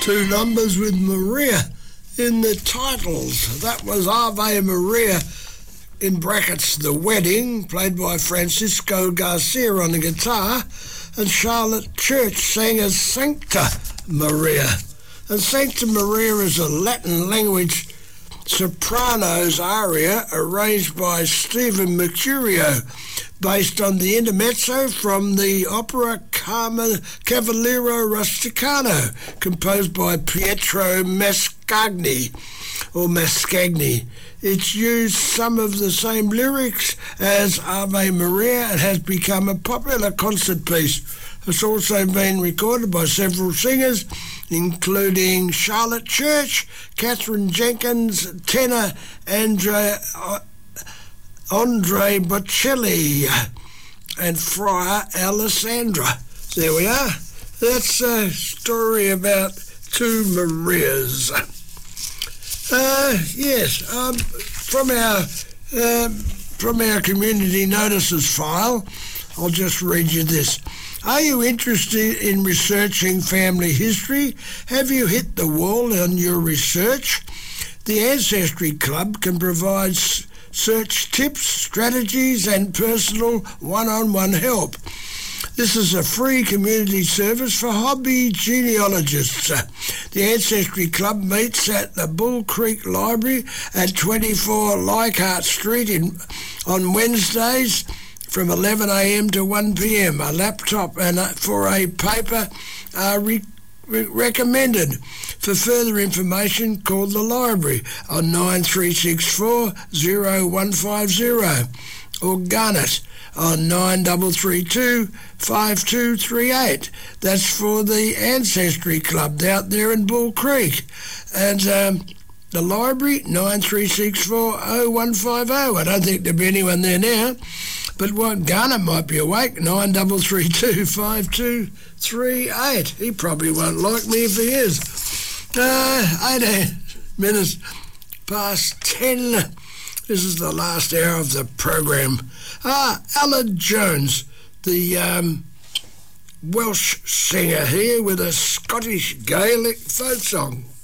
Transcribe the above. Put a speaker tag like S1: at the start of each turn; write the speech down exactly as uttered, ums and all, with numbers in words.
S1: two numbers with Maria in the titles. That was Ave Maria, in brackets, The Wedding, played by Francisco Garcia on the guitar, and Charlotte Church sang as Sancta Maria. And Sancta Maria is a Latin language sopranos aria arranged by Stephen Mercurio, based on the intermezzo from the opera Carmen Cavaliero Rusticano, composed by Pietro Mascagni, or Mascagni. It's used some of the same lyrics as Ave Maria and has become a popular concert piece. It's also been recorded by several singers, including Charlotte Church, Catherine Jenkins, tenor Andre, Andre Bocelli, and Friar Alessandra. There we are. That's a story about two Marias. Uh, yes, um, from our um, from our community notices file, I'll just read you this. Are you interested in researching family history? Have you hit the wall on your research? The Ancestry Club can provide s- search tips, strategies and personal one-on-one help. This is a free community service for hobby genealogists. The Ancestry Club meets at the Bull Creek Library at twenty-four Leichhardt Street in, on Wednesdays from eleven a m to one p m. A laptop and a, for a paper are re- re- recommended. For further information, call the library on nine three six four, zero one five zero or Garnet on nine three three two, five two three eight. That's for the Ancestry Club out there in Bull Creek. And um, the library, nine three six four, zero one five zero. I don't think there'll be anyone there now. But what, Garnet might be awake, nine three three two, five two three eight. He probably won't like me if he is. Uh, eighteen minutes past ten. This is the last hour of the program. Ah, Alan Jones, the um, Welsh singer here with a Scottish Gaelic folk song.